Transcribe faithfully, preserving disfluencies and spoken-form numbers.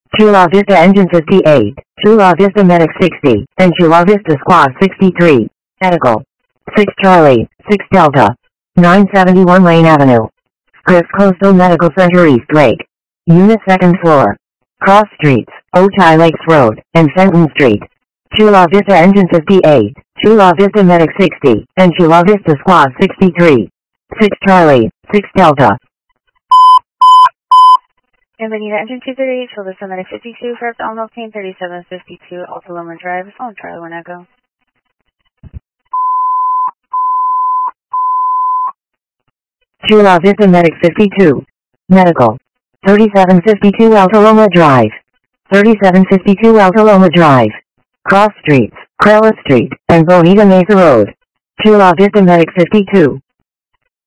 Chula Vista Engine fifty-eight, Chula Vista Medic sixty, and Chula Vista Squad sixty-three. Medical. six Charlie, six Delta. nine seventy-one Lane Avenue. Scripps Coastal Medical Center East Lake. Unit second floor. Cross Streets, Otay Lakes Road, and Fenton Street. Chula Vista Engine fifty-eight, Chula Vista Medic sixty, and Chula Vista Squad sixty-three. six Charlie, six Delta. And Bonita Engine two thirty-eight, Chula Vista Medic fifty-two, First Alma Obtain thirty-seven fifty-two, Alta Loma Drive, phone Charlie one Echo. Chula Vista Medic fifty-two. Medical. thirty-seven fifty-two Alta Loma Drive. thirty-seven fifty-two Alta Loma Drive. Cross Streets, Crella Street, and Bonita Mesa Road. Chula Vista Medic fifty-two.